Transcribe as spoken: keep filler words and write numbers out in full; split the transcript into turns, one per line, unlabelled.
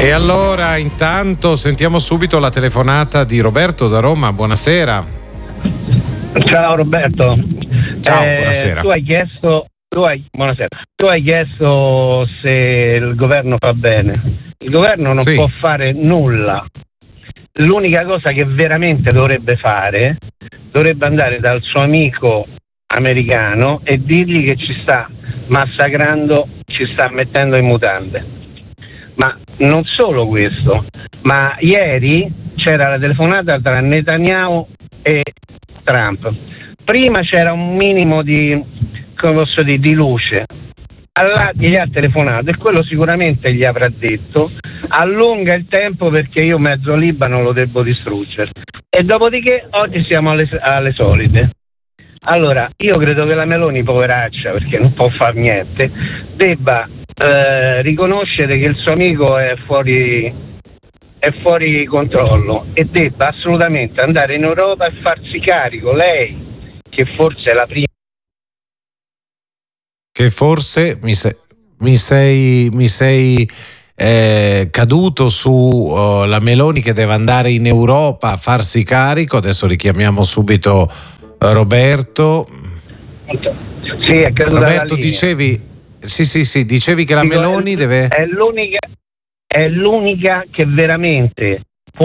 E allora intanto sentiamo subito la telefonata di Roberto da Roma. Buonasera.
Ciao Roberto.
Ciao,
eh,
buonasera.
Tu hai chiesto tu hai, buonasera. Tu hai chiesto se il governo fa bene. Il governo non
Sì.
può fare nulla. L'unica cosa che veramente dovrebbe fare, dovrebbe andare dal suo amico americano e dirgli che ci sta massacrando, ci sta mettendo in mutande. Ma non solo questo, ma ieri c'era la telefonata tra Netanyahu e Trump. Prima c'era un minimo di, come posso dire, di luce. Allora gli ha telefonato e quello sicuramente gli avrà detto: allunga il tempo perché io mezzo Libano lo devo distruggere. E dopodiché oggi siamo alle, alle solite. Allora io credo che la Meloni, poveraccia, perché non può far niente, debba eh, riconoscere che il suo amico è fuori è fuori controllo e debba assolutamente andare in Europa e farsi carico, lei che forse è la prima
Che forse mi, se, mi sei mi sei eh, caduto su uh, la Meloni che deve andare in Europa a farsi carico. Adesso richiamiamo subito Roberto.
Sì, è caduta
Roberto,
la linea.
dicevi sì sì sì dicevi che la
Dico,
Meloni
è,
deve
è l'unica è l'unica che veramente